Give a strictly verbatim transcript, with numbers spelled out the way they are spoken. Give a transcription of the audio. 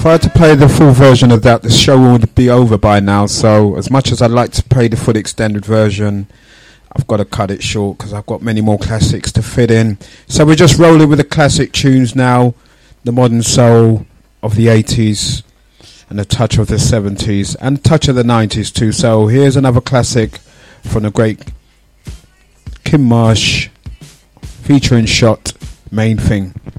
I had to play the full version of that, the show would be over by now. So as much as I'd like to play the full extended version, I've got to cut it short because I've got many more classics to fit in. So we're just rolling with the classic tunes now, the modern soul of the eighties and a touch of the seventies and a touch of the nineties too. So here's another classic from the great Kim Marsh featuring Shot, Main Thing.